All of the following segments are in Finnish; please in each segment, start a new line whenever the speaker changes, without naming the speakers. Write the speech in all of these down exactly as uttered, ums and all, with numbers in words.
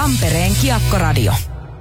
Tampereen Kiekkoradio.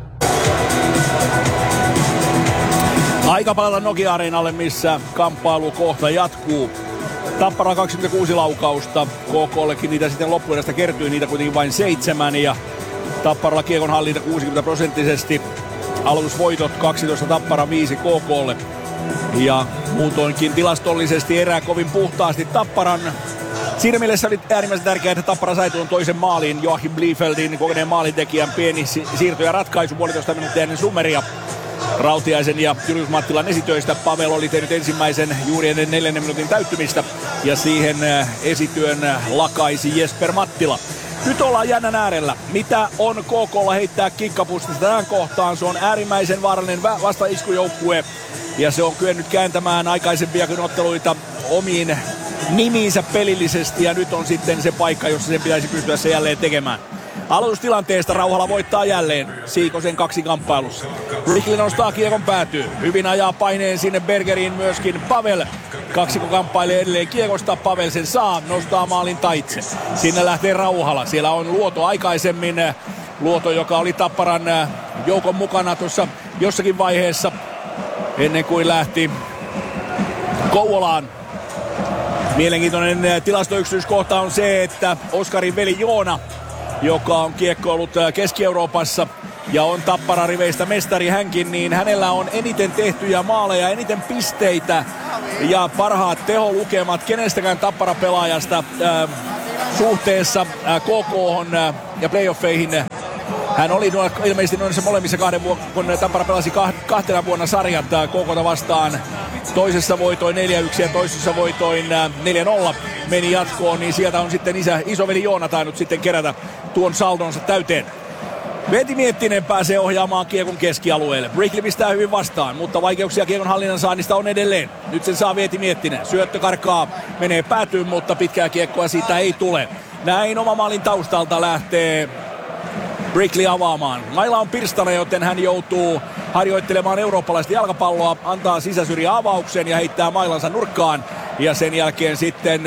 Aika palata Nokia-areenalle, missä kamppailu kohta jatkuu. Tappara kaksikymmentäkuusi laukausta, K K:llekin niitä sitten loppuudesta kertyi, niitä kuitenkin vain seitsemän. Ja Tapparalla kiekon hallinta kuusikymmentä prosenttisesti. Aloitusvoitot kaksitoista Tappara, viisi K K:lle. Ja muutoinkin tilastollisesti erää kovin puhtaasti Tapparan. Siinä mielessä oli äärimmäisen tärkeää, että Tappara sai tuon toisen maalin. Joachim Bliefeldin kokeneen maalintekijän pieni siirto ja ratkaisu puolitoista minuuttia ennen summeria. Rautiaisen ja Julius Mattilan esitöistä. Pavel oli tehnyt ensimmäisen juuri ennen neljännen minuutin täyttymistä. Ja siihen esityön lakaisi Jesper Mattila. Nyt ollaan jännän äärellä. Mitä on K K:lla heittää kikkapustista tähän kohtaan? Se on äärimmäisen vaarallinen vastaiskujoukkue. Ja se on kyennyt kääntämään aikaisempiakin otteluita omiin nimiinsä pelillisesti. Ja nyt on sitten se paikka, jossa sen pitäisi pystyä se jälleen tekemään. Aloitustilanteesta Rauhala voittaa jälleen Siikosen kaksikamppailussa. Rikli nostaa kiekon päätyy. Hyvin ajaa paineen sinne Bergeriin myöskin Pavel. Kaksikko kamppailee edelleen kiekosta. Pavel sen saa. Nostaa maalin taitse. Sinne lähtee Rauhala. Siellä on Luoto aikaisemmin. Luoto, joka oli Tapparan joukon mukana tuossa jossakin vaiheessa ennen kuin lähti Kouvolaan. Mielenkiintoinen tilastoyksityiskohta on se, että Oskarin veli Joona, joka on kiekkoillut Keski-Euroopassa ja on Tapparan riveistä mestari hänkin, niin hänellä on eniten tehtyjä maaleja, eniten pisteitä ja parhaat teholukemat kenestäkään Tappara-pelaajasta äh, suhteessa äh, K K:hon äh, ja playoffeihin. Hän oli nuo, ilmeisesti noissa molemmissa kahden vuonna, kun Tappara pelasi kahtena vuonna sarjat K K:ta vastaan. Toisessa voitoin neljä yksi ja toisessa voitoin neljä nolla meni jatkoon, niin sieltä on sitten isä, isoveli Joona tainnut sitten kerätä tuon saldonsa täyteen. Veeti Miettinen pääsee ohjaamaan kiekon keskialueelle. Brickley pistää hyvin vastaan, mutta vaikeuksia kiekon hallinnan saannista on edelleen. Nyt sen saa Veeti Miettinen. Syöttö karkaa, menee päätyyn, mutta pitkää kiekkoa siitä ei tule. Näin oma maalin taustalta lähtee Brickley avaamaan. Maila on pirstana, joten hän joutuu harjoittelemaan eurooppalaista jalkapalloa, antaa sisäsyrjä avauksen ja heittää mailansa nurkkaan. Ja sen jälkeen sitten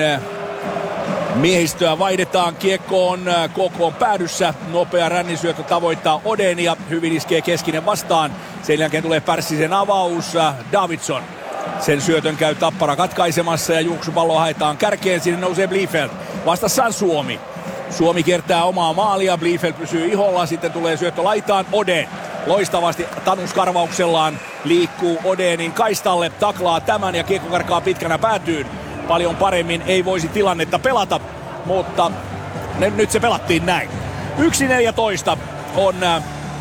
miehistöä vaihdetaan. Kiekko on K K:n päädyssä. Nopea rännisyöttö tavoittaa Oden ja hyvin iskee keskinen vastaan. Sen jälkeen tulee Pärssisen avaus. Davidson. Sen syötön käy Tappara katkaisemassa ja juoksupallo haetaan kärkeen. Sinne nousee Bliefeld. Vastassaan Suomi. Suomi kiertää omaa maalia. Bliefeld pysyy iholla. Sitten tulee syöttö laitaan. Oden. Loistavasti Tanus-karvauksellaan liikkuu Odenin kaistalle. Taklaa tämän ja kiekko karkaa pitkänä päätyyn. Paljon paremmin ei voisi tilannetta pelata, mutta ne, nyt se pelattiin näin. yksi neljätoista on äh,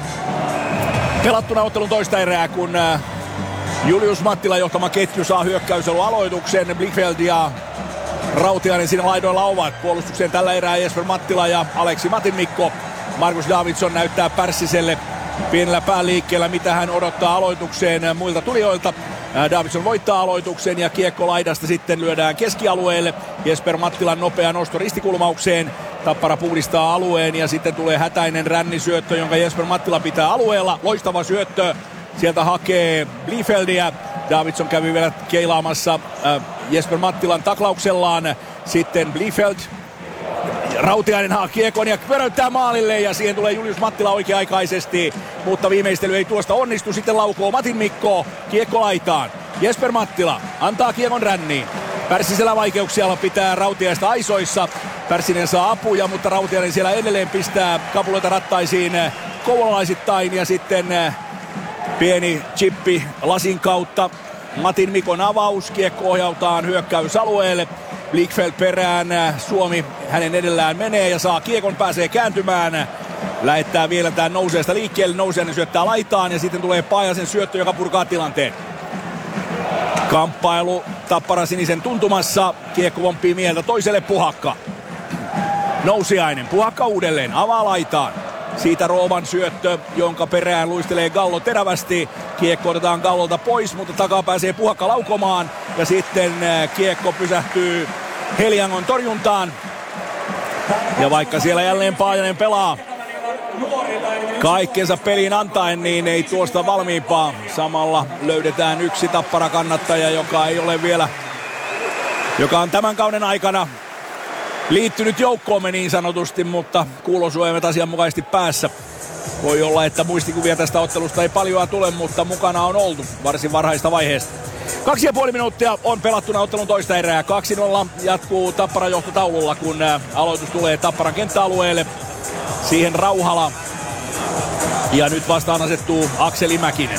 pelattuna ottelun toista erää, kun äh, Julius Mattila johtama ketju saa hyökkäyselun aloituksen. Bliefeld ja Rautiainen siinä laidoilla ovat. Puolustukseen tällä erää Jesper Mattila ja Aleksi Matinmikko. Markus Davidson näyttää Pärssiselle pienellä pääliikkeellä, mitä hän odottaa aloitukseen muilta tulijoilta. Davidson voittaa aloituksen ja kiekko laidasta sitten lyödään keskialueelle. Jesper Mattilan nopea nosto ristikulmaukseen. Tappara puhdistaa alueen ja sitten tulee hätäinen rännisyöttö, jonka Jesper Mattila pitää alueella. Loistava syöttö. Sieltä hakee Bliefeldia. Davidson kävi vielä keilaamassa äh, Jesper Mattilan taklauksellaan. Sitten Bliefeld. Rautiainen haa kiekon ja pöröttää maalille ja siihen tulee Julius Mattila oikea-aikaisesti, mutta viimeistely ei tuosta onnistu. Sitten laukoo Matin Mikko, kiekko laitaan. Jesper Mattila antaa kiekon ränniin. Pärssisellä vaikeuksia pitää Rautiaista aisoissa. Pärssinen saa apuja, mutta Rautiainen siellä edelleen pistää kapuloita rattaisiin kouvolalaisittain ja sitten pieni chippi lasin kautta. Matin Mikon avaus, kiekko ohjautaan hyökkäysalueelle. Bliefeld perään, Suomi hänen edellään menee ja saa kiekon, pääsee kääntymään. Lähettää vielä tämän nouseesta liikkeelle, Nousiainen syöttää laitaan ja sitten tulee Paajasen syöttö, joka purkaa tilanteen. Kamppailu Tappara sinisen tuntumassa, kiekko pomppii mieltä toiselle Puhakka. Nousiainen, Puhakka uudelleen, avaa laitaan. Siitä Rooman syöttö, jonka perään luistelee Gallo terävästi. Kiekko otetaan Gallolta pois, mutta takaa pääsee Puhakka laukomaan. Ja sitten kiekko pysähtyy Heliangon torjuntaan. Ja vaikka siellä jälleen Paajanen pelaa kaikkensa peliin antaen, niin ei tuosta valmiimpaa. Samalla löydetään yksi Tappara-kannattaja, joka ei ole vielä, joka on tämän kauden aikana liittynyt joukkoomme niin sanotusti, mutta kuulosuojamme asianmukaisesti päässä. Voi olla, että muistikuvia tästä ottelusta ei paljoa tule, mutta mukana on oltu varsin varhaista vaiheesta. Kaksi ja puoli minuuttia on pelattuna ottelun toista erää. kaksi nolla jatkuu Tapparan johtotaululla, kun aloitus tulee Tapparan kenttäalueelle. Siihen Rauhala. Ja nyt vastaan asettuu Akseli Mäkinen.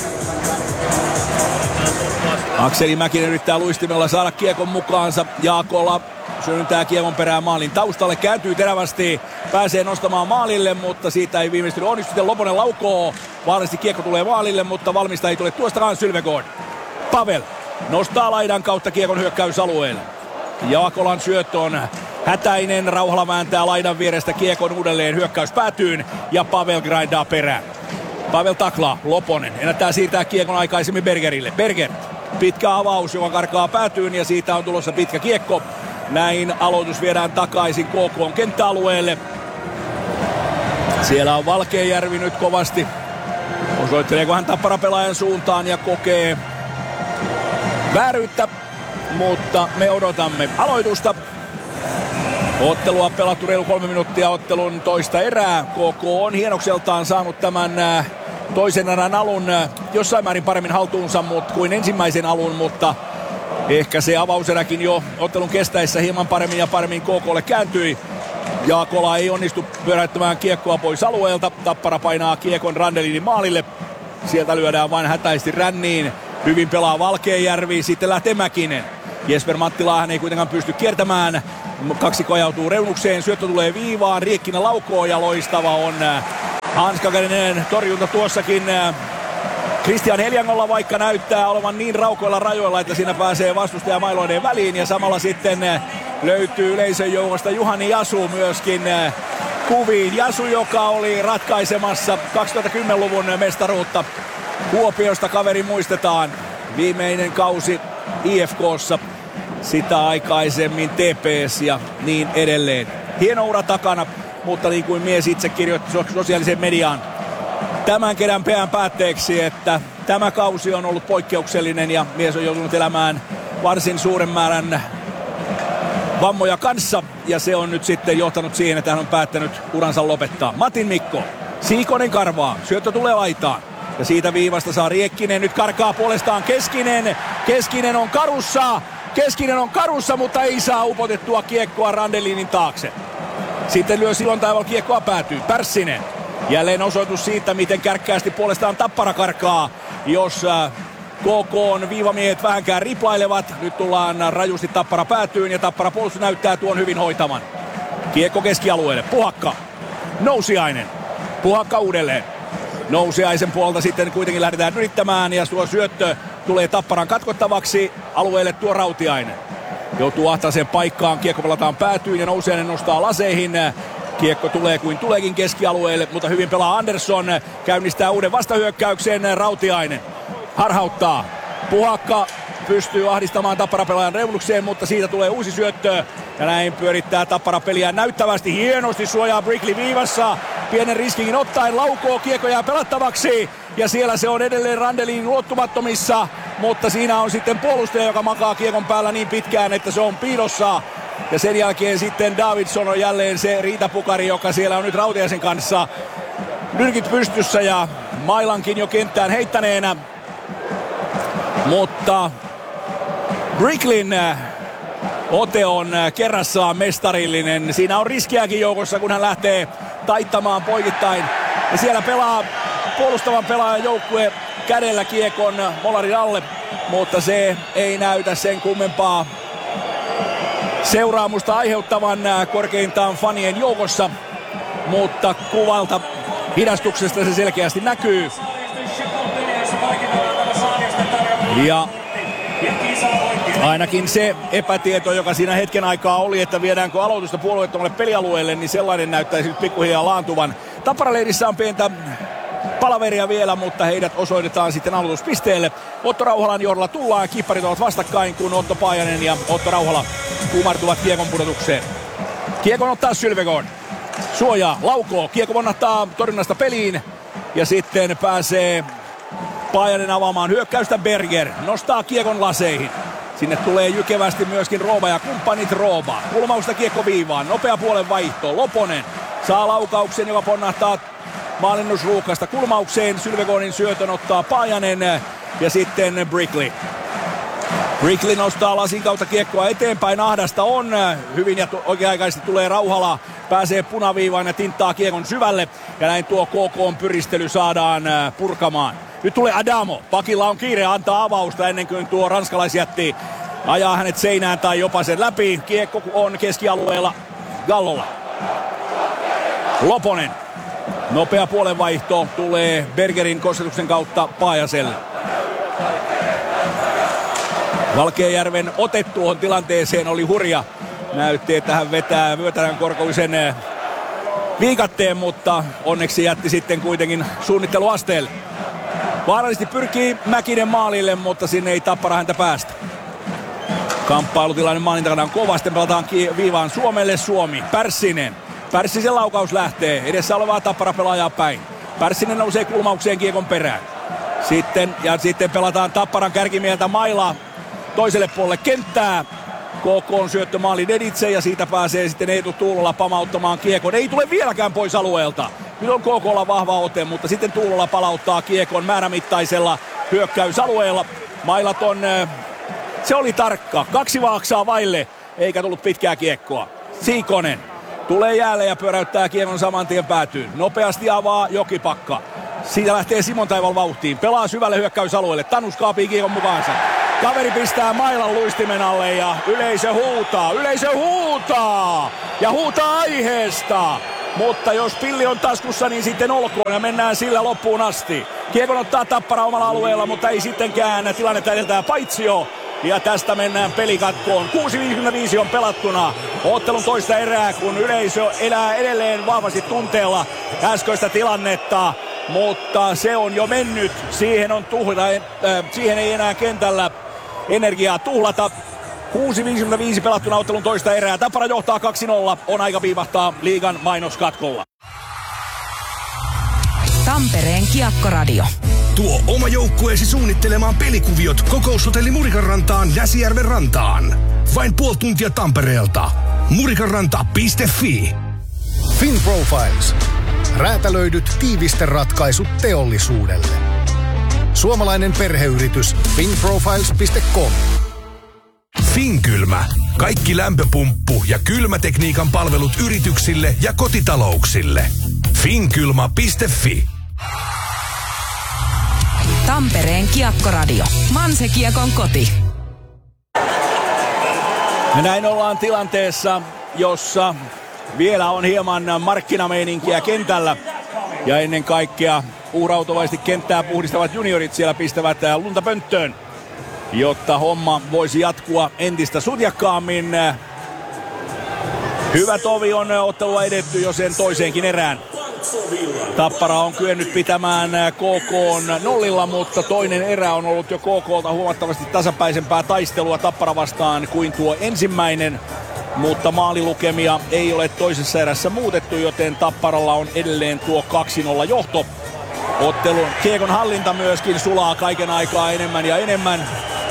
Akseli Mäkinen yrittää luistimella saada kiekon mukaansa. Jaakola syöntää kiekon perään maalin taustalle. Kääntyy terävästi. Pääsee nostamaan maalille, mutta siitä ei viimeistely onnistu. Sitten Loponen laukoo. Vaarallisesti kiekko tulee maalille, mutta valmista ei tule tuostakaan. Sylvegård. Pavel nostaa laidan kautta kiekon hyökkäysalueelle. Jaakolan syöttö on hätäinen. Rauhala vääntää laidan vierestä kiekon uudelleen hyökkäys päätyyn. Ja Pavel grindaa perään. Pavel taklaa. Loponen ennättää siirtää kiekon aikaisemmin Bergerille. Berger. Pitkä avaus, joka karkaa päätyyn ja siitä on tulossa pitkä kiekko. Näin aloitus viedään takaisin K K:n kenttäalueelle. Siellä on Valkeajärvi nyt kovasti. Osoitteleeko hän Tappara-pelaajan suuntaan ja kokee vääryyttä, mutta me odotamme aloitusta. Ottelua pelattu reilu kolme minuuttia ottelun toista erää. K K on hienokseltaan saanut tämän toisen erän alun jossain määrin paremmin haltuunsa mut, kuin ensimmäisen alun, mutta ehkä se avauseräkin jo ottelun kestäessä hieman paremmin ja paremmin K K:lle kääntyi. Jaakola ei onnistu pyöräyttämään kiekkoa pois alueelta. Tappara painaa kiekon Randelinin maalille. Sieltä lyödään vain hätäisesti ränniin. Hyvin pelaa Valkeajärvi, sitten lähtee Mäkinen. Jesper Mattilaa hän ei kuitenkaan pysty kiertämään. Kaksikko ajautuu reunukseen, syöttö tulee viivaan, Riekkinen laukoo ja loistava on hanskakäinen torjunta tuossakin. Christian Heliangolla vaikka näyttää olevan niin raukoilla rajoilla, että siinä pääsee vastustaja mailoineen väliin ja samalla sitten löytyy yleisön joukosta Juhani Jasu myöskin kuviin. Jasu, joka oli ratkaisemassa kaksituhattakymmenluvun mestaruutta Kuopiosta, kaveri muistetaan. Viimeinen kausi I F K:ssa, sitä aikaisemmin T P S ja niin edelleen. Hieno ura takana, mutta niin kuin mies itse kirjoitti sosiaaliseen mediaan tämän kerän peän päätteeksi, että tämä kausi on ollut poikkeuksellinen ja mies on joutunut elämään varsin suuren määrän vammoja kanssa ja se on nyt sitten johtanut siihen, että hän on päättänyt uransa lopettaa. Matin Mikko, Siikonen karvaa, syöttö tulee laitaan. Ja siitä viivasta saa Riekkinen, nyt karkaa puolestaan Keskinen. Keskinen on karussa, Keskinen on karussa, mutta ei saa upotettua kiekkoa Randelinin taakse. Sitten lyö silloin taivaalla kiekkoa päätyy. Pärssinen. Jälleen osoitus siitä, miten kärkkäästi puolestaan Tappara karkaa, jos K K:n viivamiehet vähänkään riplailevat. Nyt tullaan rajusti Tappara päätyyn ja Tappara puolustus näyttää tuon hyvin hoitaman. Kiekko keskialueelle. Puhakka. Nousiainen. Puhakka uudelleen. Nousiaisen puolta sitten kuitenkin lähdetään yrittämään ja tuo syöttö tulee Tapparan katkottavaksi. Alueelle tuo Rautiainen. Joutuu ahtaaseen paikkaan, kiekko pelataan päätyyn ja Nousiainen nostaa laseihin. Kiekko tulee kuin tuleekin keskialueelle, mutta hyvin pelaa Andersson. Käynnistää uuden vastahyökkäyksen Rautiainen. Harhauttaa. Puhakka pystyy ahdistamaan Tappara-pelaajan reunukseen, mutta siitä tulee uusi syöttö. Ja näin pyörittää Tappara peliä näyttävästi. Hienosti suojaa Brickley viivassa. Pienen riskin ottaen laukoo, kiekko jää pelattavaksi. Ja siellä se on edelleen Randelin ulottumattomissa. Mutta siinä on sitten puolustaja, joka makaa kiekon päällä niin pitkään, että se on piilossa. Ja sen jälkeen sitten Davidson on jälleen se riitapukari, joka siellä on nyt Rautiaisen kanssa. Nyrkit pystyssä ja mailankin jo kenttään heittäneenä. Mutta Brickleyn ote on kerrassaan mestarillinen. Siinä on riskiäkin joukossa, kun hän lähtee taittamaan poikittain. Ja siellä pelaa puolustavan pelaajan joukkue kädellä kiekon molarin alle. Mutta se ei näytä sen kummempaa seuraamusta aiheuttavan korkeintaan fanien joukossa. Mutta kuvalta hidastuksesta se selkeästi näkyy. Ja ainakin se epätieto, joka siinä hetken aikaa oli, että viedäänkö aloitusta puolueettomalle pelialueelle, niin sellainen näyttäisi nyt pikkuhiljaa laantuvan. Tappara-leirissä on pientä palaveria vielä, mutta heidät osoitetaan sitten aloituspisteelle. Otto Rauhalan johdolla tullaan, kipparit ovat vastakkain, kun Otto Paajanen ja Otto Rauhala kumartuvat kiekon pudotukseen. Kiekon ottaa Sylvegård. Suojaa, laukoo, kiekko vonnahtaa torjunnasta peliin ja sitten pääsee Paajanen avaamaan hyökkäystä. Berger nostaa kiekon laseihin. Sinne tulee jykevästi myöskin Rooba ja kumppanit. Rooba. Kulmausta kiekko viivaan. Nopea puolen vaihto. Loponen saa laukauksen, joka ponnahtaa maalinnusruuhkasta kulmaukseen. Sylvegonin syötön ottaa Paajanen ja sitten Brickley. Brickley nostaa lasin kautta kiekkoa eteenpäin. Ahdasta on. Hyvin ja oikea-aikaisesti tulee Rauhala. Pääsee punaviivaan ja tinttaa kiekon syvälle. Ja näin tuo K K:n pyristely saadaan purkamaan. Nyt tulee Adamo. Pakilla on kiire antaa avausta ennen kuin tuo ranskalaisjätti ajaa hänet seinään tai jopa sen läpi. Kiekko on keskialueella Gallolla. Loponen. Nopea puolenvaihto tulee Bergerin kosketuksen kautta Paajaselle. Valkeajärven ote tuohon tilanteeseen oli hurja. Näytti, että hän vetää Vyötärän korkoisen viikatteen, mutta onneksi jätti sitten kuitenkin suunnitteluasteelle. Vaarallisesti pyrkii Mäkinen maalille, mutta sinne ei Tappara häntä päästä. Kamppailutilanne maalin takana on kova, sitten pelataan viivaan Suomelle. Suomi, Pärssinen. Pärssisen laukaus lähtee edessä olevaa Tappara-pelaajaa päin. Pärssinen nousee kulmaukseen kiekon perään. Sitten, ja sitten pelataan Tapparan kärkimieltä Maila toiselle puolelle kenttää. K K:n syöttö maalin editse ja siitä pääsee sitten Eetu Tuulola pamauttamaan kiekon. Ei tule vieläkään pois alueelta. Nyt on K K:lla vahva ote, mutta sitten Tuulola palauttaa kiekon määrämittaisella hyökkäysalueella. Mailat on, se oli tarkka. Kaksi vaaksaa vaille, eikä tullut pitkää kiekkoa. Siikonen tulee jäälle ja pyöräyttää kiekon saman tien päätyyn. Nopeasti avaa Jokipakka. Siitä lähtee Simon Taival vauhtiin. Pelaa syvälle hyökkäysalueelle. Tanus kaapii kiekon mukaansa. Kaveri pistää Mailan luistimen alle ja yleisö huutaa. Yleisö huutaa! Ja huutaa aiheesta. Mutta jos pilli on taskussa, niin sitten olkoon ja mennään sillä loppuun asti. Kiekon ottaa Tappara omalla alueella, mutta ei sittenkään. Tilannetta edeltää Paitsio. Ja tästä mennään pelikatkoon. kuusi viisikymmentäviisi on pelattuna. Ottelun toista erää, kun yleisö elää edelleen vahvasti tunteella äskeistä tilannetta. Mutta se on jo mennyt. Siihen, on tuhla, äh, siihen ei enää kentällä energiaa tuhlata. kuusi viisikymmentäviisi pelattuna ottelun toista erää. Tappara johtaa kaksi nolla. On aika viivahtaa liigan mainoskatkolla.
Tampereen Kiekkoradio.
Tuo oma joukkueesi suunnittelemaan pelikuviot Kokoushotelli Murikan rantaan Näsijärven rantaan. Vain puoli tuntia Tampereelta. murikanranta piste fi.
FinProfiles. Räätälöidyt tiivisteratkaisut teollisuudelle. Suomalainen perheyritys finprofiles piste com.
Finkylmä. Kaikki lämpöpumppu ja kylmätekniikan palvelut yrityksille ja kotitalouksille. finkylmä piste fi.
Tampereen Kiekkoradio. Manse Kiekon koti.
Ja näin ollaan tilanteessa, jossa vielä on hieman markkinameininkiä kentällä. Ja ennen kaikkea uhrautuvaisesti kenttää puhdistavat juniorit siellä pistävät lunta pönttöön, jotta homma voisi jatkua entistä sutjakkaammin. Hyvä tovi on ottelua edetty jo sen toiseenkin erään. Tappara on kyennyt pitämään K K:n nollilla, mutta toinen erä on ollut jo K K:lta huomattavasti tasapäisempää taistelua Tappara vastaan kuin tuo ensimmäinen. Mutta maalilukemia ei ole toisessa erässä muutettu, joten Tapparalla on edelleen tuo kaksi nolla johto. Ottelun kiekon hallinta myöskin sulaa kaiken aikaa enemmän ja enemmän.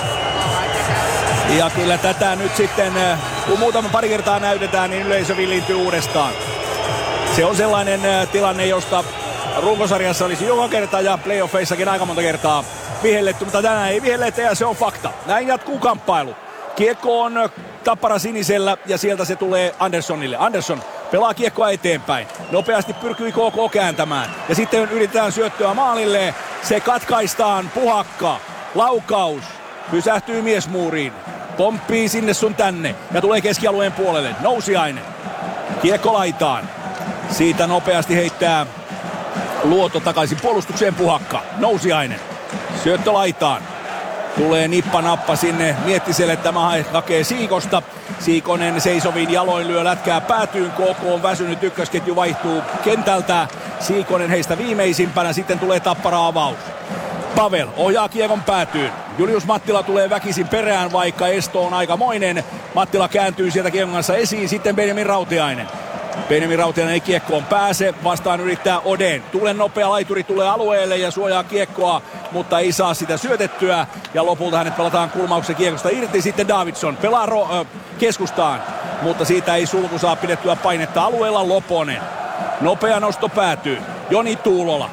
Ja kyllä tätä nyt sitten, kun muutama pari kertaa näytetään, niin yleisö villiintyy uudestaan. Se on sellainen tilanne, josta runkosarjassa olisi joka kerta ja playoffeissakin aika monta kertaa vihelletty, mutta tänään ei vihellettä ja se on fakta. Näin jatkuu kamppailu. Kiekko on Tappara sinisellä ja sieltä se tulee Anderssonille. Andersson pelaa kiekkoa eteenpäin. Nopeasti pyrkii K K kääntämään. Ja sitten yritetään syöttöä maalille. Se katkaistaan. Puhakka. Laukaus. Pysähtyy miesmuuriin. Pomppii sinne sun tänne. Ja tulee keskialueen puolelle. Nousiainen. Kiekko laitaan. Siitä nopeasti heittää Luoto takaisin puolustukseen. Puhakka. Nousiainen. Syöttö laitaan. Tulee nippa nappa sinne Miettiselle, tämä hakee Siikosta. Siikonen seisovin jaloin lyö lätkää päätyyn. K K on väsynyt, ykkösketju vaihtuu kentältä. Siikonen heistä viimeisimpänä, sitten tulee Tappara avaus. Pavel ohjaa kiekon päätyyn. Julius Mattila tulee väkisin perään, vaikka esto on aikamoinen. Mattila kääntyy sieltä kiekon kanssa esiin, sitten Benjamin Rautiainen. Benjamin Rautiainen ei kiekkoon pääse, vastaan yrittää Oden. Tulen nopea laituri tulee alueelle ja suojaa kiekkoa, mutta ei saa sitä syötettyä. Ja lopulta hänet pelataan kulmauksen kiekosta irti. Sitten Davidson pelaa ro- äh, keskustaan, mutta siitä ei sulku saa pidettyä painetta alueella. Loponen. Nopea nosto päätyy. Joni Tuulola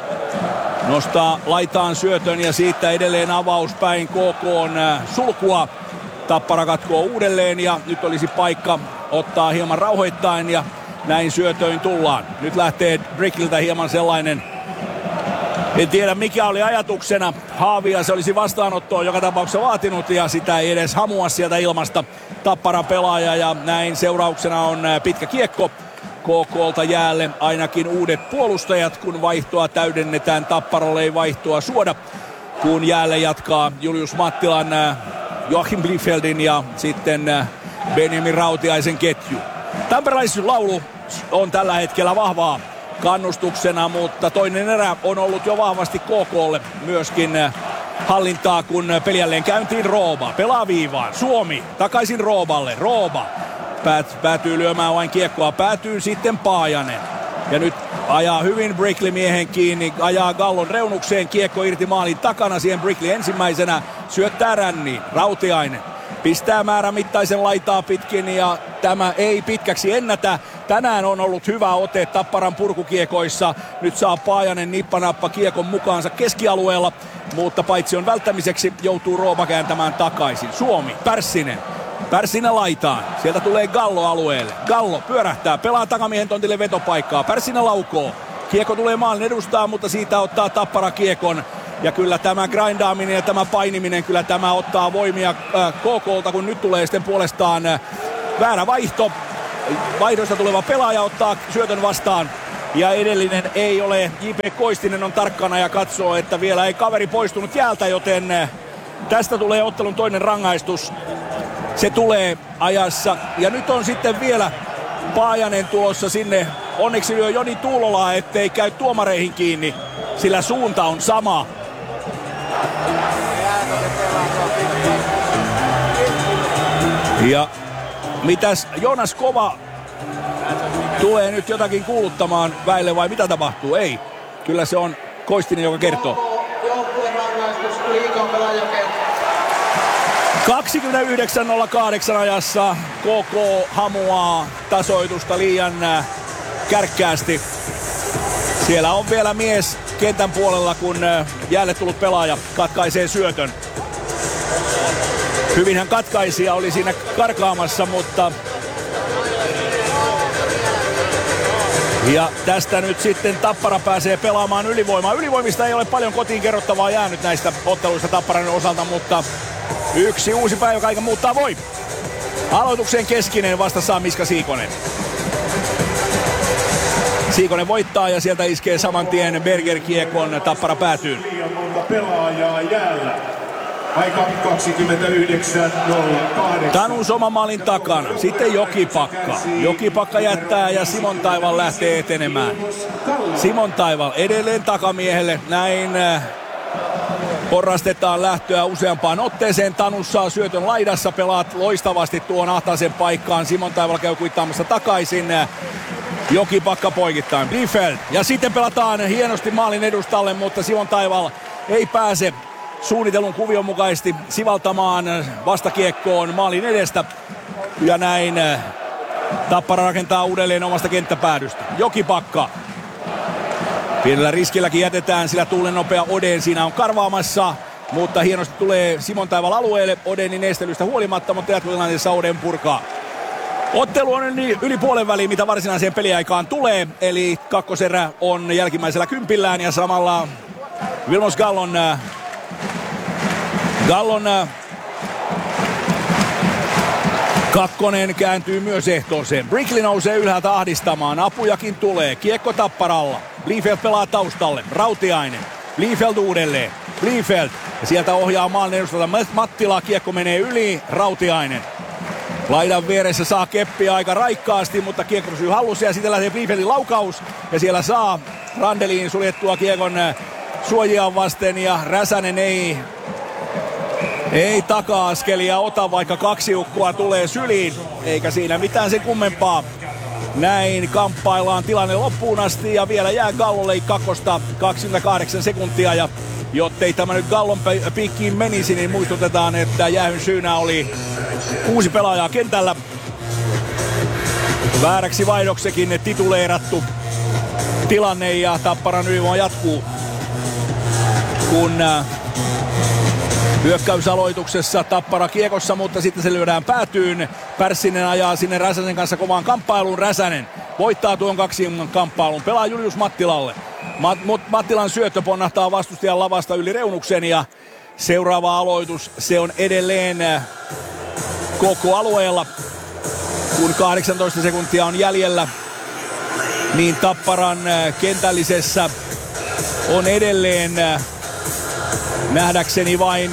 nostaa laitaan syötön ja siitä edelleen avaus päin K K:n äh, sulkua. Tappara katkoo uudelleen ja nyt olisi paikka ottaa hieman rauhoittain ja näin syötöin tullaan. Nyt lähtee Brickliltä hieman sellainen, en tiedä mikä oli ajatuksena. Haavia se olisi vastaanottoa joka tapauksessa vaatinut ja sitä ei edes hamua sieltä ilmasta Tappara pelaaja ja näin seurauksena on pitkä kiekko K K:lta jäälle. Ainakin uudet puolustajat, kun vaihtoa täydennetään. Tapparalle ei vaihtoa suoda, kun jäälle jatkaa Julius Mattilan, Joachim Bliefeldin ja sitten Benjamin Rautiaisen ketju. Tamperelaislaulu on tällä hetkellä vahvaa kannustuksena, mutta toinen erä on ollut jo vahvasti K K:lle myöskin hallintaa, kun peli jälleen käyntiin. Rooba pelaa viivaan. Suomi takaisin Rooballe. Rooba Päät, päätyy lyömään vain kiekkoa. Päätyy sitten Paajanen. Ja nyt ajaa hyvin Brickley miehen kiinni. Ajaa Gallon reunukseen. Kiekko irti maalin takana. Siihen Brickley ensimmäisenä syöttää ränniin. Rautiainen pistää määrämittaisen laitaa pitkin ja tämä ei pitkäksi ennätä. Tänään on ollut hyvä ote Tapparan purkukiekoissa. Nyt saa Paajanen nippanappa kiekon mukaansa keskialueella, mutta paitsi on välttämiseksi joutuu Rooba kääntämään takaisin. Suomi, Pärssinen. Pärssinen laitaan. Sieltä tulee Gallo alueelle. Gallo pyörähtää, pelaa takamiehen tontille vetopaikkaa. Pärssinen laukoo. Kiekko tulee maalin edustaa, mutta siitä ottaa Tappara kiekon. Ja kyllä tämä grindaaminen ja tämä painiminen, kyllä tämä ottaa voimia äh, K K:lta, kun nyt tulee sitten puolestaan äh, väärä vaihto. Vaihdosta tuleva pelaaja ottaa syötön vastaan. Ja edellinen ei ole, J P Koistinen on tarkkana ja katsoo, että vielä ei kaveri poistunut jäältä, joten äh, tästä tulee ottelun toinen rangaistus. Se tulee ajassa. Ja nyt on sitten vielä Paajanen tulossa sinne. Onneksi lyö Joni Tuulolaa, ettei käy tuomareihin kiinni, sillä suunta on sama. Ja mitäs Joonas Kova tulee nyt jotakin kuuluttamaan väille vai mitä tapahtuu? Ei. Kyllä se on Koistinen, joka kertoo. kaksikymmentäyhdeksän nolla kahdeksan ajassa K K hamuaa tasoitusta liian kärkkäästi. Siellä on vielä mies kentän puolella, kun jäälle tullut pelaaja katkaisee syötön. Hyvin hän katkaisi ja oli siinä karkaamassa, mutta... Ja tästä nyt sitten Tappara pääsee pelaamaan ylivoimaa. Ylivoimista ei ole paljon kotiin kerrottavaa jäänyt näistä otteluista Tapparan osalta, mutta yksi uusi päivä kaiken muuttaa voi. Aloitukseen Keskinen, vastassa Miska Siikonen. Siikonen voittaa ja sieltä iskee saman tien Berger kiekon. Tappara päätyy.
Liian monta pelaajaa jäällä. Aika kaksikymmentäyhdeksän nolla kahdeksan.
Tanus oman maalin takana. Sitten Jokipakka. Jokipakka jättää ja Simon Taival lähtee etenemään. Simon Taival edelleen takamiehelle. Näin äh, porrastetaan lähtöä useampaan otteeseen. Tanus saa syötön laidassa. Pelaat loistavasti tuon ahtaisen paikkaan. Simon Taival käy kuittaamassa takaisin. Jokipakka poikittain. Bliefeld. Ja sitten pelataan hienosti maalin edustalle, mutta Simon Taival ei pääse suunnitelun kuvion mukaisesti sivaltamaan vastakiekkoon maalin edestä. Ja näin Tappara rakentaa uudelleen omasta kenttäpäädystä. Jokipakka. Pienellä riskilläkin jätetään, sillä tuulen nopea Oden siinä on karvaamassa. Mutta hienosti tulee Simon Taival alueelle Odenin estelystä huolimatta, mutta jatkotilanteessa Oden purkaa. Ottelu on yli puolen väliin, mitä varsinaiseen peliaikaan tulee. Eli kakkoserä on jälkimmäisellä kympillään ja samalla Vilmos Gallon... Gallon kakkonen kääntyy myös ehtooseen. Brickley nousee ylhäältä ahdistamaan. Apujakin tulee. Kiekko Tapparalla. Bliefeld pelaa taustalle. Rautiainen. Bliefeld uudelleen. Bliefeld. Ja sieltä ohjaa maalin edustalta Mattila. Kiekko menee yli. Rautiainen. Laidan vieressä saa keppiä aika raikkaasti, mutta kiekko pysyy hallussa ja sitten lähtee Bliefeldin laukaus. Ja siellä saa Randeliin suljettua kiekon suojia vasten ja Räsänen ei... Ei taka-askelia ota, vaikka kaksi ukkoa tulee syliin, eikä siinä mitään sen kummempaa. näin kamppaillaan tilanne loppuun asti ja vielä jää Gallolle kakkosta kaksikymmentäkahdeksan sekuntia ja jottei tämä nyt Gallon piikkiin menisi, niin muistutetaan, että jäähyn syynä oli kuusi pelaajaa kentällä. Vääräksi vaihdoksekin tituleerattu tilanne ja Tapparan ylivoima jatkuu, kun hyökkäysaloituksessa Tappara kiekossa, mutta sitten se lyödään päätyyn. Pärssinen ajaa sinne Räsänen kanssa kovaan kamppailuun. Räsänen voittaa tuon kaksin kamppailun. Pelaa Julius Mattilalle. Mat- Mattilan syöttö ponnahtaa vastustajan lavasta yli reunuksen ja seuraava aloitus, se on edelleen koko alueella. Kun kahdeksantoista sekuntia on jäljellä, niin Tapparan kentällisessä on edelleen nähdäkseni vain,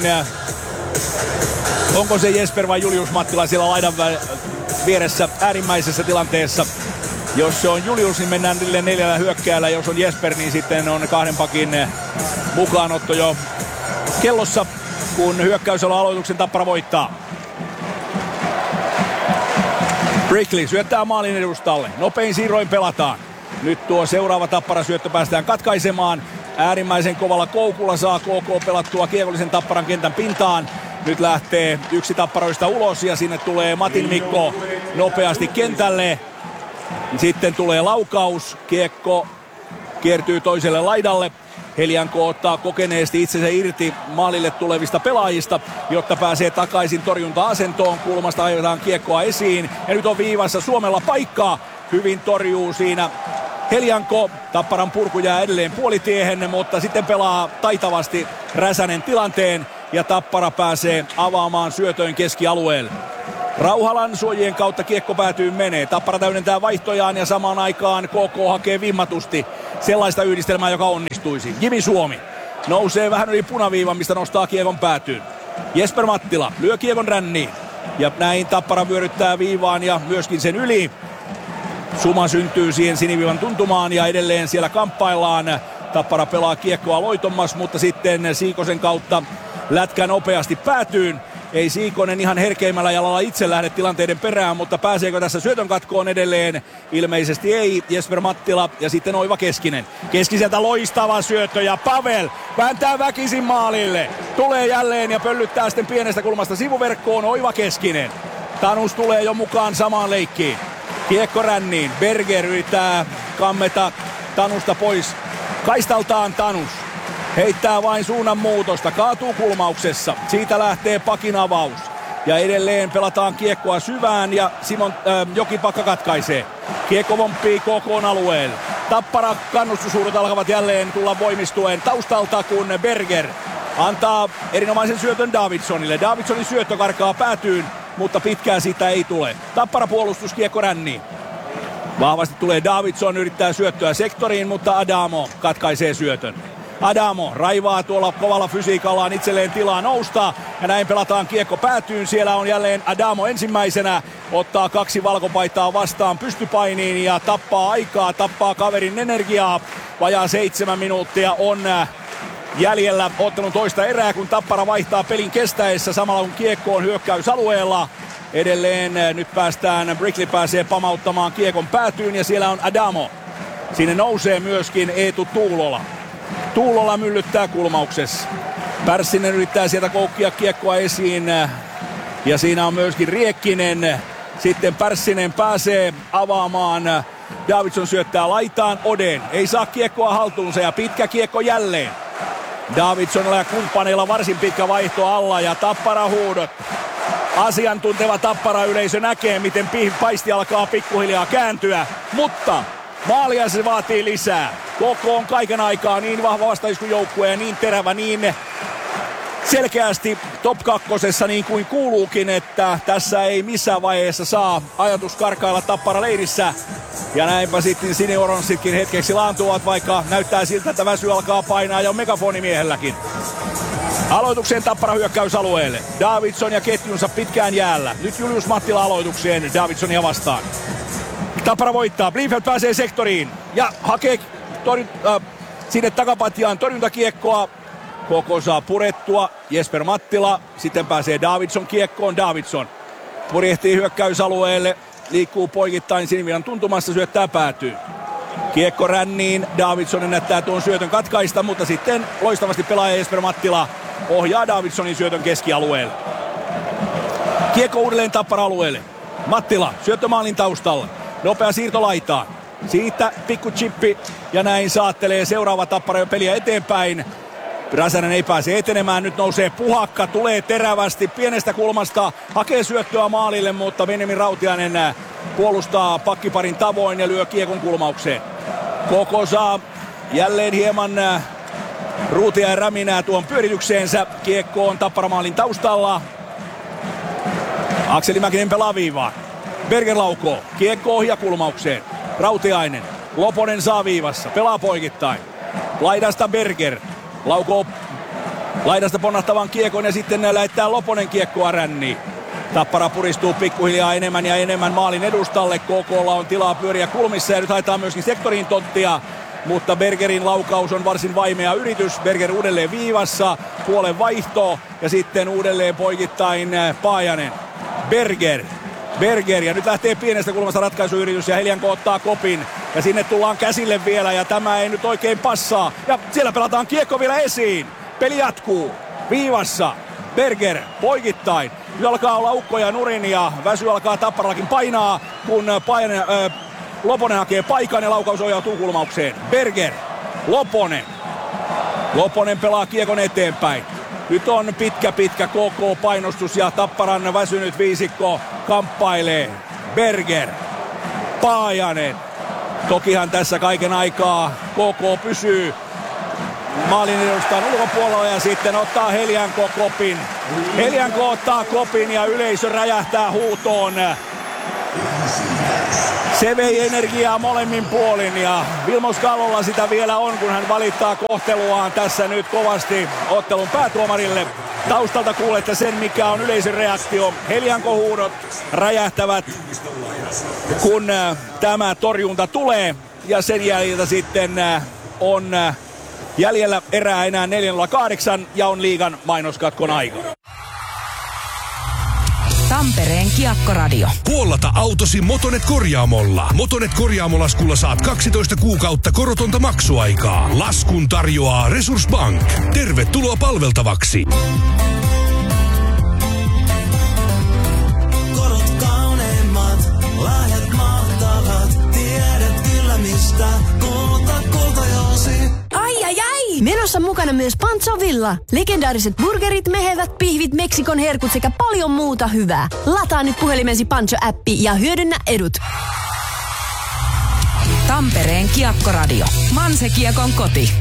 onko se Jesper vai Julius Mattila siellä laidan vieressä äärimmäisessä tilanteessa. Jos se on Julius, niin mennään niille neljällä hyökkäällä. Jos on Jesper, niin sitten on kahden pakin mukaanotto jo kellossa, kun hyökkäysellä aloituksen Tappara voittaa. Brickley syöttää maalin edustalle. Nopein siirroin pelataan. Nyt tuo seuraava Tappara syöttö päästään katkaisemaan. Äärimmäisen kovalla koukulla saa K K pelattua kiekollisen Tapparan kentän pintaan. Nyt lähtee yksi Tapparoista ulos ja sinne tulee Matin Mikko nopeasti kentälle. Sitten tulee laukaus. Kiekko kiertyy toiselle laidalle. Helianko ottaa kokeneesti itsensä irti maalille tulevista pelaajista, jotta pääsee takaisin torjunta-asentoon. Kulmasta ajetaan kiekkoa esiin. Ja nyt on viivassa Suomella paikkaa. Hyvin torjuu siinä Helianko. Tapparan purku jää edelleen puolitiehen, mutta sitten pelaa taitavasti Räsänen tilanteen. Ja Tappara pääsee avaamaan syötöön keskialueelle. Rauhalan suojien kautta kiekko päätyy menee. Tappara täydentää vaihtojaan ja samaan aikaan K K hakee vimmatusti sellaista yhdistelmää, joka onnistuisi. Jimi Suomi nousee vähän yli punaviivan, mistä nostaa kiekon päätyyn. Jesper Mattila lyö kiekon ränniin. Ja näin Tappara vyöryttää viivaan ja myöskin sen yli. Suma syntyy siihen siniviivan tuntumaan ja edelleen siellä kamppaillaan. Tappara pelaa kiekkoa loitommas, mutta sitten Siikosen kautta lätkä nopeasti päätyyn. Ei Siikonen ihan herkeimmällä jalalla itse lähde tilanteiden perään, mutta pääseekö tässä syötön katkoon edelleen? Ilmeisesti ei. Jesper Mattila ja sitten Oiva Keskinen. Keskiseltä loistava syöttö ja Pavel vääntää väkisin maalille. Tulee jälleen ja pöllyttää sitten pienestä kulmasta sivuverkkoon Oiva Keskinen. Tanus tulee jo mukaan samaan leikkiin. Kiekko ränniin. Berger yrittää kammeta Tanusta pois. Kaistaltaan Tanus. Heittää vain suunnan muutosta, kaatuu kulmauksessa. Siitä lähtee pakin avaus. Ja edelleen pelataan kiekkoa syvään ja Simon äh, Jokipakka katkaisee. Kiekko vomppii K K:n alueelle. Tappara kannustushuudot alkavat jälleen tulla voimistuen taustalta, kun Berger antaa erinomaisen syötön Davidsonille. Davidsonin syöttö karkaa päätyyn, mutta pitkään siitä ei tule. Tappara puolustus kiekko ränniin. Vahvasti tulee Davidson, yrittää syöttöä sektoriin, mutta Adamo katkaisee syötön. Adamo raivaa tuolla kovalla fysiikallaan itselleen tilaa nousta ja näin pelataan kiekko päätyyn. Siellä on jälleen Adamo ensimmäisenä, ottaa kaksi valkopaitaa vastaan pystypainiin ja tappaa aikaa, tappaa kaverin energiaa. Vajaa seitsemän minuuttia on jäljellä ottelun toista erää, kun Tappara vaihtaa pelin kestäessä samalla kun kiekko on hyökkäysalueella. Edelleen nyt päästään, Brickley pääsee pamauttamaan kiekon päätyyn ja siellä on Adamo. Sinne nousee myöskin Eetu Tuulola. Tuulola myllyttää kulmauksessa. Pärssinen yrittää sieltä koukkia kiekkoa esiin. Ja siinä on myöskin Riekkinen. Sitten Pärssinen pääsee avaamaan. Davidson syöttää laitaan Oden. Ei saa kiekkoa haltuunsa ja pitkä kiekko jälleen. Davidsonilla ja kumppaneilla varsin pitkä vaihto alla ja Tappara huudot. Asiantunteva Tappara yleisö näkee, miten paisti alkaa pikkuhiljaa kääntyä. Mutta maalia se vaatii lisää. K K on kaiken aikaa niin vahva vastaiskujoukkue ja niin terävä, niin selkeästi top kakkosessa niin kuin kuuluukin, että tässä ei missään vaiheessa saa ajatus karkailla Tappara leirissä. Ja näinpä sitten sinioronsitkin hetkeksi laantuvat, vaikka näyttää siltä, että väsy alkaa painaa jo megafonimiehelläkin. Aloitukseen Tappara hyökkäysalueelle. Davidson ja ketjunsa pitkään jäällä. Nyt Julius Mattila aloitukseen Davidsonia vastaan. Tappara voittaa. Bliefeld pääsee sektoriin ja hakee torjun- äh, sinne takapatjaan torjuntakiekkoa. K K saa purettua. Jesper Mattila. Sitten pääsee Davidson kiekkoon. Davidson purjehtii hyökkäysalueelle. liikkuu poikittain siniviivan tuntumassa, syöttää päätyy. Kiekko ränniin, Davidson ennättää tuon syötön katkaista, mutta sitten loistavasti pelaaja Jesper Mattila ohjaa Davidsonin syötön keskialueelle. Kiekko uudelleen Tappara-alueelle. Mattila syöttö maalin taustalla. Nopea siirto laitaan. Siitä pikku chippi ja näin saattelee seuraava Tappara jo peliä eteenpäin. Räsänen ei pääse etenemään, nyt nousee Puhakka, tulee terävästi pienestä kulmasta, hakee syöttöä maalille, mutta Benjamin Rautiainen puolustaa pakkiparin tavoin ja lyö kiekon kulmaukseen. Koko saa jälleen hieman ruutia ja räminää tuon pyöritykseensä. Kiekko on Tapparamaalin taustalla. Akseli Mäkinen pelaa viivaan. Berger laukoo. Kiekko ohjaa kulmaukseen. Rautiainen. Loponen saa viivassa. Pelaa poikittain. Laidasta Berger. Laukoo laidasta ponnahtavan kiekon ja sitten lähettää Loponen kiekkoa ränniin. Tappara puristuu pikkuhiljaa enemmän ja enemmän maalin edustalle. K K:lla on tilaa pyöriä kulmissa ja nyt haetaan myöskin sektoriin tonttia. Mutta Bergerin laukaus on varsin vaimea yritys. Berger uudelleen viivassa. Puolen vaihto ja sitten uudelleen poikittain Paajanen. Berger. Berger ja nyt lähtee pienestä kulmasta ratkaisuyritys ja Helianko ottaa kopin. Ja sinne tullaan käsille vielä ja tämä ei nyt oikein passaa. Ja siellä pelataan kiekko vielä esiin. Peli jatkuu. Viivassa. Berger poikittain. Nyt alkaa olla ukkoja nurin ja väsy alkaa Tapparallakin painaa, kun Paajanen, äh, Loponen hakee paikan ja laukaus ohjautuu kulmaukseen. Berger. Loponen. Loponen pelaa kiekon eteenpäin. Nyt on pitkä pitkä K K-painostus ja Tapparan väsynyt viisikko kamppailee. Berger. Paajanen. Tokihan tässä kaiken aikaa K K pysyy maalin edustaan ulkopuolella ja sitten ottaa Helianko kopin. Helianko ottaa kopin ja yleisö räjähtää huutoon. Se vei energiaa molemmin puolin ja Vilmos Kallolla sitä vielä on, kun hän valittaa kohteluaan tässä nyt kovasti ottelun päätuomarille. Taustalta kuulette sen, mikä on yleisön reaktio. Helianko huudot räjähtävät, kun tämä torjunta tulee. Ja sen jäljiltä sitten on jäljellä erää enää neljä nolla kahdeksan ja on liigan mainoskatkon aika.
Tampereen Kiekkoradio.
Puollata autosi Motonet korjaamolla. Motonet korjaamolaskulla saat kaksitoista kuukautta korotonta maksuaikaa. Laskun tarjoaa Resource Bank. Tervetuloa palveltavaksi.
Korot kauneimmat, lahjat mahtavat. Tiedät kyllä mistä. Kulta, kultajousi.
Ai ai ai! Menossa mukana myös Pancho Villa. Legendaariset burgerit, mehevät pihvit, Meksikon herkut sekä paljon muuta hyvää. Lataa nyt puhelimesi Pancho-appi ja hyödynnä edut.
Tampereen Kiekkoradio. Manse-Kiekon koti.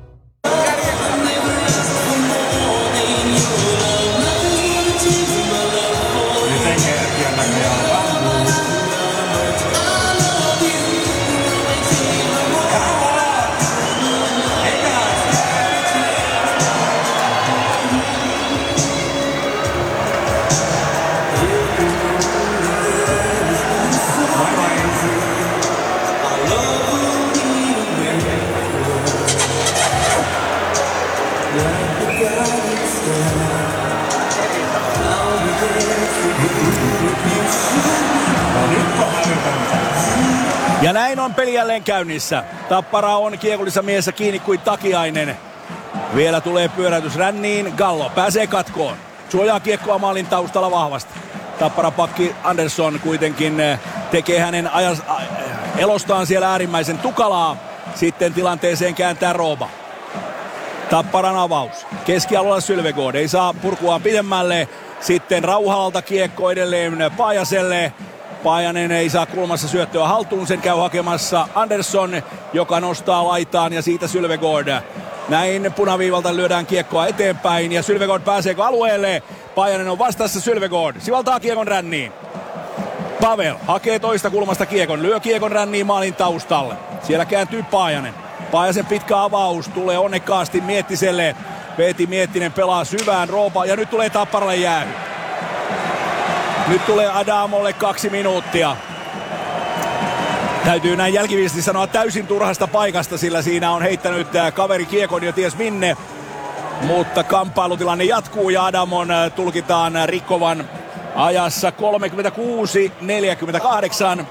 Ja näin on peli jälleen käynnissä. Tappara on kiekollissa mielessä kiinni kuin Takiainen. Vielä tulee pyöräytys ränniin. Gallo pääsee katkoon. Suojaa kiekkoa maalin taustalla vahvasti. Tappara pakki Andersson kuitenkin tekee hänen ajas, elostaan siellä äärimmäisen tukalaa. Sitten tilanteeseen kääntää Rooba. Tapparan avaus. Keskialueella Sylvegård ei saa purkuaan pidemmälle. Sitten Rauhalalta kiekko edelleen Paajaselle. Paajanen ei saa kulmassa syöttöä haltuun, sen käy hakemassa Andersson, joka nostaa laitaan ja siitä Sylvegård. Näin punaviivalta lyödään kiekkoa eteenpäin ja Sylvegård pääseekö alueelle? Paajanen on vastassa Sylvegård, sivaltaa kiekon ränniin. Pavel hakee toista kulmasta kiekon, lyö kiekon ränniin maalin taustalle. Siellä kääntyy Paajanen. Paajasen pitkä avaus tulee onnekkaasti Miettiselle. Veeti Miettinen pelaa syvään Roopa ja nyt tulee Tapparalle jäähy. Nyt tulee Adamolle kaksi minuuttia. Täytyy näin jälkiviesti sanoa täysin turhasta paikasta, sillä siinä on heittänyt kaveri kiekon jo ties minne. Mutta kamppailutilanne jatkuu ja Adamon tulkitaan rikkovan ajassa kolmekymmentäkuusi neljäkymmentäkahdeksan.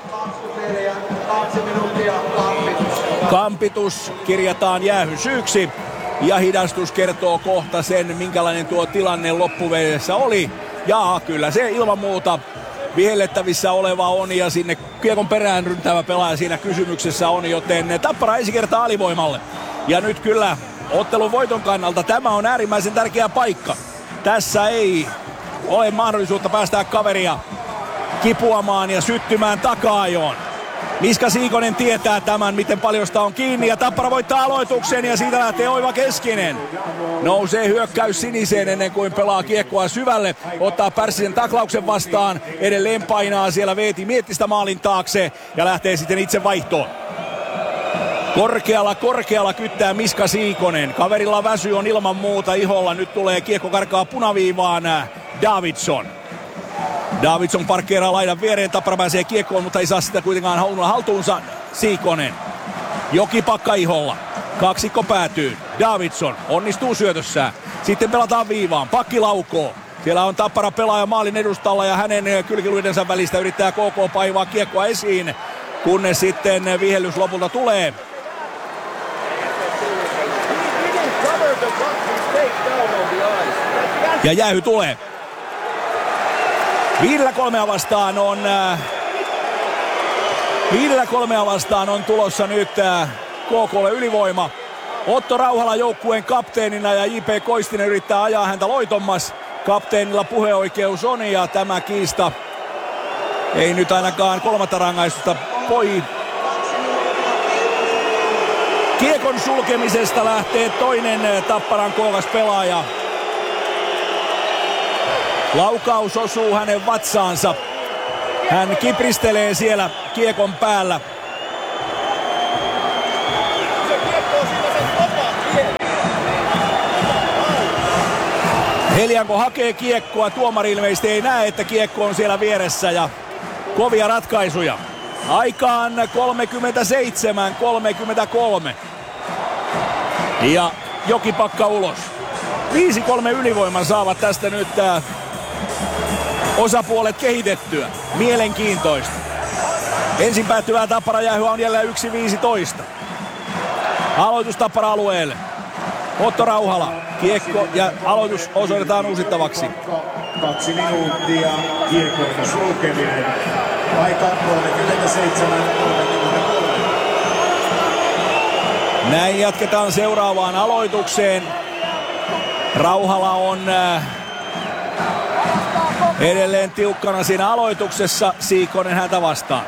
Kampitus kirjataan jäähyn syyksi ja hidastus kertoo kohta sen, minkälainen tuo tilanne loppuvedessä oli. Ja kyllä se ilman muuta vihellettävissä oleva on ja sinne kiekon perään ryntävä pelaaja siinä kysymyksessä on, joten Tappara ensi kertaa alivoimalle. Ja nyt kyllä ottelun voiton kannalta tämä on äärimmäisen tärkeä paikka. Tässä ei ole mahdollisuutta päästää kaveria kipuamaan ja syttymään taka-ajoon. Miska Siikonen tietää tämän, miten paljon sitä on kiinni ja Tappara voittaa aloituksen ja siitä lähtee Oiva Keskinen. Nousee hyökkäys siniseen ennen kuin pelaa kiekkoa syvälle. Ottaa Pärssisen taklauksen vastaan. Edelleen painaa siellä Veeti Miettistä maalin taakse ja lähtee sitten itse vaihtoon. Korkealla, korkealla kyttää Miska Siikonen. Kaverilla väsy on ilman muuta iholla. Nyt tulee kiekko karkaa punaviivaan Davidson. Davidson parkkeeraa laidan viereen, Tappara pääsee kiekkoon, mutta ei saa sitä kuitenkaan haltuunsa. Siikonen. Jokipakka iholla. Kaksikko päätyy. Davidson onnistuu syötössään. Sitten pelataan viivaan. Pakki laukoo. Siellä on Tappara pelaaja maalin edustalla ja hänen kylkiluidensa välistä yrittää K K paivaa kiekkoa esiin, kunnes sitten vihellys lopulta tulee. Ja jäähy tulee. Viidellä kolmea vastaan on äh, Viidellä kolmea vastaan on tulossa nyt äh, K K:lle ylivoima. Otto Rauhala joukkueen kapteenina ja J P Koistinen yrittää ajaa häntä loitommas. Kapteenilla puheoikeus on ja tämä kiista ei nyt ainakaan kolmatta rangaistusta poi. Kiekon sulkemisesta lähtee toinen Tapparan kookas pelaaja. Laukaus osuu hänen vatsaansa. Hän kipristelee siellä kiekon päällä. Helianko hakee kiekkoa. Tuomari ilmeisesti ei näe, että kiekko on siellä vieressä ja kovia ratkaisuja. Aikaan kolmekymmentäseitsemän kolmekymmentäkolme. Ja Jokipakka ulos. viisi kolme ylivoiman saavat tästä nyt äh, osapuolet kehitettyä. Mielenkiintoista. Ensin päättyvää Tappara jäähyä on jälleen yksi viisitoista. Aloitus Tappara alueelle. Otto Rauhala. Kiekko ja aloitus osoitetaan uusittavaksi.
Kaksi minuuttia kiekon sulkeminen. Aika kolmekymmentäseitsemän kolmekymmentäkolme.
Näin jatketaan seuraavaan aloitukseen. Rauhala on äh, edelleen tiukkana siinä aloituksessa. Siikonen häntä vastaan.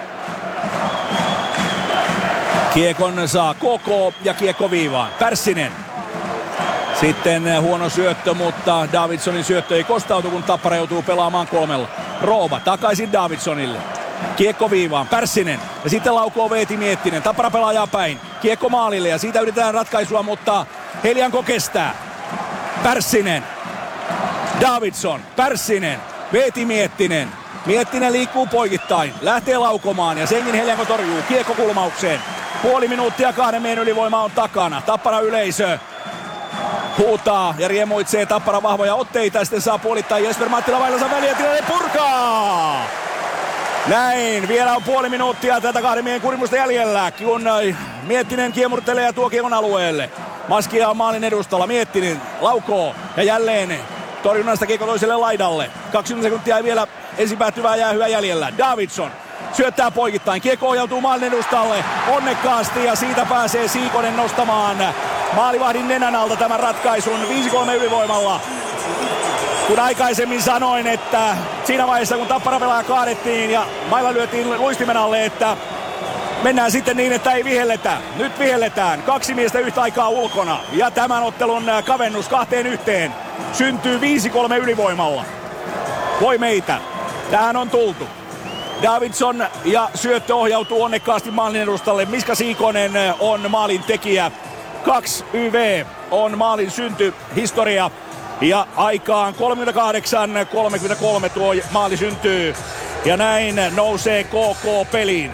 Kiekon saa K K ja kiekko viivaan. Pärssinen. Sitten huono syöttö, mutta Davidsonin syöttö ei kostautu, kun Tappara joutuu pelaamaan kolmella. Rooba takaisin Davidsonille. Kiekko viivaan. Pärssinen. Ja sitten laukoo Veeti Miettinen. Tappara pelaajaa päin. Kiekko maalille ja siitä yritetään ratkaisua, mutta Helianko kestää. Pärssinen. Davidson. Pärssinen. Veeti Miettinen. Miettinen liikkuu poikittain. Lähtee laukomaan ja senkin Helianko torjuu. Kiekko kulmaukseen. Puoli minuuttia kahden miehen ylivoima on takana. Tappara yleisö huutaa ja riemuitsee Tappara vahvoja otteita. Sitten saa puolittain Jesper Mattila vaillansa väliä. Tilanne purkaa! Näin, vielä on puoli minuuttia tätä kahden miehen kurimusta jäljellä, kun Miettinen kiemurtelee ja tuo kiekon alueelle. Maskia on maalin edustalla, Miettinen laukoo ja jälleen torjunnasta kiekko toiselle laidalle. kaksikymmentä sekuntia ei vielä ensin päättyvää jäähyä jäljellä. Davidson syöttää poikittain, kiekko ohjautuu maalin edustalle onnekkaasti ja siitä pääsee Siikonen nostamaan maalivahdin nenän alta tämän ratkaisun viisi kolme ylivoimalla. Kun aikaisemmin sanoin, että siinä vaiheessa kun Tappara pelaa kaadettiin ja mailla lyötiin luistimen alle, että mennään sitten niin, että ei vihelletä. Nyt vihelletään. Kaksi miestä yhtä aikaa ulkona. Ja tämän ottelun kavennus kahteen yhteen syntyy viisi kolme ylivoimalla. Voi meitä. Tähän on tultu. Davidson ja syöttö ohjautuu onnekkaasti maalin edustalle. Miska Siikonen on maalin tekijä. kaksi Y V on maalin synty historia. Ja aikaan kolmekymmentäkahdeksan kolmekymmentäkolme tuo maali syntyy. Ja näin nousee K K peliin.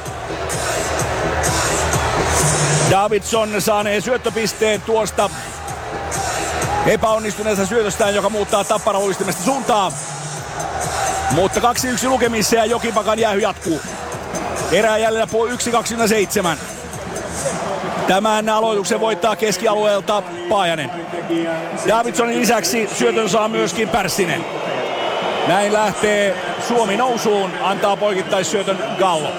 Davidson saanee syöttöpisteen tuosta epäonnistuneesta syötöstään, joka muuttaa Tappara luistimesta suuntaa. Mutta kaksi yksi lukemissa ja Jokipakan jäähy jatkuu. Erää jäljellä yksi kaksikymmentäseitsemän. Tämän aloituksen voittaa keskialueelta Paajanen. Davidsonin lisäksi syötön saa myöskin Pärssinen. Näin lähtee Suomi nousuun, antaa poikittaisyötön Gallo.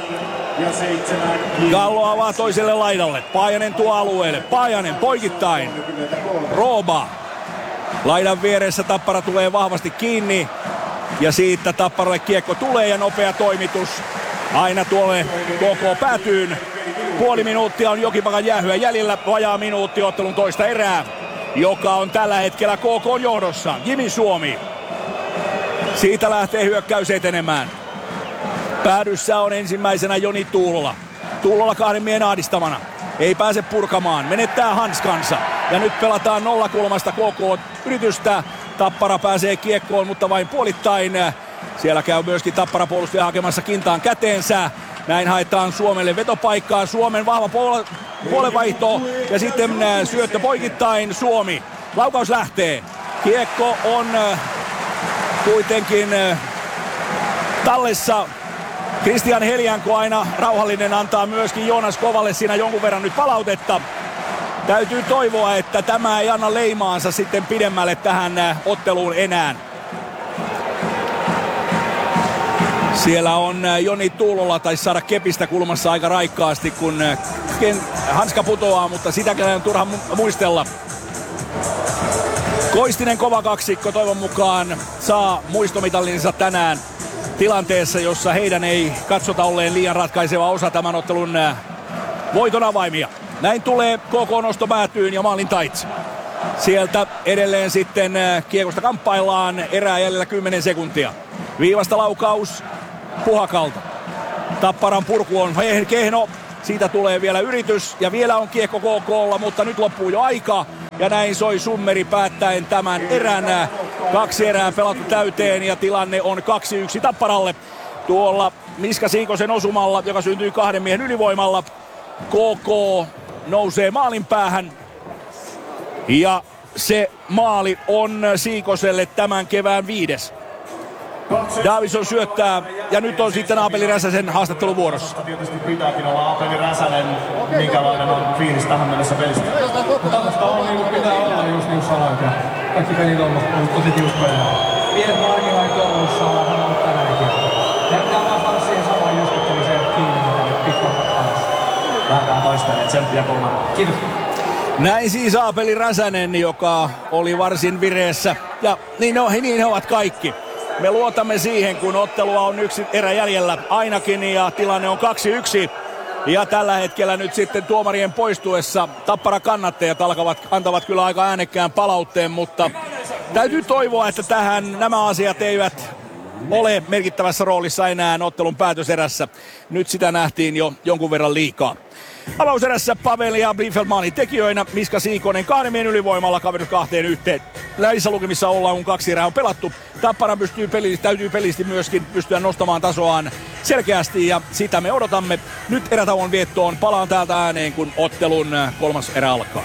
Gallo avaa toiselle laidalle. Paajanen tuo alueelle. Paajanen poikittain. Rooba. Laidan vieressä Tappara tulee vahvasti kiinni. Ja siitä Tapparalle kiekko tulee ja nopea toimitus. Aina tuolle K K päätyyn. Puoli minuuttia on Jokipakan jäähyä jäljellä. Vajaa minuutti ottelun toista erää, joka on tällä hetkellä K K johdossa. Jimi Suomi. Siitä lähtee hyökkäys etenemään. Päädyssä on ensimmäisenä Joni Tuulola. Tuulola kahden miehen ahdistavana. Ei pääse purkamaan. Menettää hanskansa. Ja nyt pelataan nollakulmasta K K-yritystä. Tappara pääsee kiekkoon, mutta vain puolittain. Siellä käy myöskin Tappara puolustaja hakemassa kintaan käteensä. Näin haetaan Suomelle vetopaikkaa. Suomen vahva puole- puolenvaihto. Ja sitten syöttö poikittain Suomi. Laukaus lähtee. Kiekko on kuitenkin tallessa. Christian Helianko aina rauhallinen antaa myöskin Joonas Kovalle siinä jonkun verran nyt palautetta. Täytyy toivoa, että tämä ei anna leimaansa sitten pidemmälle tähän otteluun enää. Siellä on Joni Tuulola, taisi saada kepistä kulmassa aika raikkaasti, kun hanska putoaa, mutta sitäkään on turha muistella. Koistinen kova kaksikko toivon mukaan saa muistomitallinsa tänään tilanteessa, jossa heidän ei katsota olleen liian ratkaiseva osa tämän ottelun voiton avaimia. Näin tulee K K-nosto päätyyn ja maalin taitsi. Sieltä edelleen sitten kiekosta kamppaillaan, erää jäljellä kymmenen sekuntia. Viivasta laukaus Puhakalta. Tapparan purku on kehno. Siitä tulee vielä yritys ja vielä on kiekko K K:lla, mutta nyt loppuu jo aika. Ja näin soi summeri päättäen tämän erän. Kaksi erää pelattu täyteen ja tilanne on kaksi yksi Tapparalle. Tuolla Miska Siikosen osumalla, joka syntyi kahden miehen ylivoimalla. K K nousee maalin päähän. Ja se maali on Siikoselle tämän kevään viides. Davison syöttää ja nyt on sitten Aapeli Räsäsen haastatteluvuorossa.
Tietysti pitääkin olla Aapeli Räsänen, minkälainen on fiilis tähän mennessä pelistä. Tällaista on niin kuin pitää olla, just niin kuin sanoit. Kaikki pelit on ollut tosi tiukkoja. Pienet marginaalit Oulussa on ollut tänäänkin. Lähdetään vastata siihen samaan jyskyttämiseen kiinni, mitä nyt pitkään pakkaalassa. Lähdetään toistelemaan tsemppiä kolmannella. Kiitos.
Näin siis Aapeli Räsänen, joka oli varsin vireessä. Ja niin, no, niin he ovat kaikki. Me luotamme siihen, kun ottelua on yksi erä jäljellä ainakin ja tilanne on kaksi yksi. Ja tällä hetkellä nyt sitten tuomarien poistuessa Tappara kannattajat alkavat, antavat kyllä aika äänekkään palautteen, mutta täytyy toivoa, että tähän nämä asiat eivät ole merkittävässä roolissa enää ottelun päätöserässä. Nyt sitä nähtiin jo jonkun verran liikaa. Avauserässä Pavel ja Bliefeld maalin tekijöinä. Miska Siikonen kahden miehen ylivoimalla kaverut kahteen yhteen. Näissä lukemissa ollaan, kun kaksi erää on pelattu. Tappara pystyy peli, täytyy pelisesti myöskin pystyä nostamaan tasoaan selkeästi ja sitä me odotamme. Nyt erätauon viettoon. Palaan täältä ääneen, kun ottelun kolmas erä alkaa.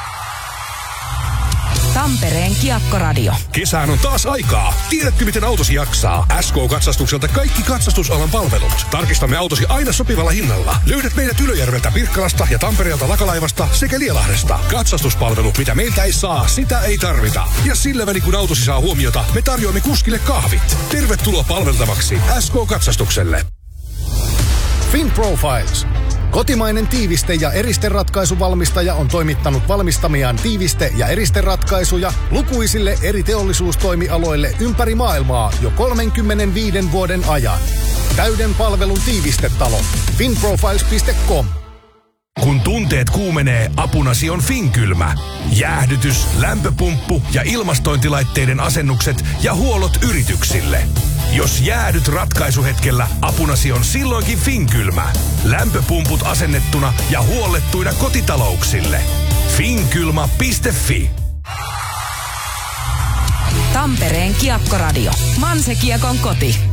Tampereen Kiekkoradio.
Kesään on taas aikaa. Tiedätkö, miten autosi jaksaa? S K-katsastukselta kaikki katsastusalan palvelut. Tarkistamme autosi aina sopivalla hinnalla. Löydät meidät Ylöjärveltä, Pirkkalasta ja Tampereelta Lakalaivasta sekä Lielahdesta. Katsastuspalvelu, mitä meiltä ei saa, sitä ei tarvita. Ja sillä välin, kun autosi saa huomiota, me tarjoamme kuskille kahvit. Tervetuloa palveltavaksi S K-katsastukselle.
Fin Profiles. Kotimainen tiiviste- ja eristeratkaisuvalmistaja on toimittanut valmistamiaan tiiviste- ja eristeratkaisuja lukuisille eri teollisuustoimialoille ympäri maailmaa jo kolmekymmentäviisi vuoden ajan. Täyden palvelun tiivistetalo. finprofiles piste com.
Kun tunteet kuumenee, apunasi on Finkylmä. Jäähdytys, lämpöpumppu ja ilmastointilaitteiden asennukset ja huollot yrityksille. Jos jäädyt ratkaisuhetkellä, apunasi on silloinkin Finkylmä. Lämpöpumput asennettuna ja huollettuina kotitalouksille. Finkylmä piste fi.
Tampereen Kiekkoradio. Manse Kiekon koti.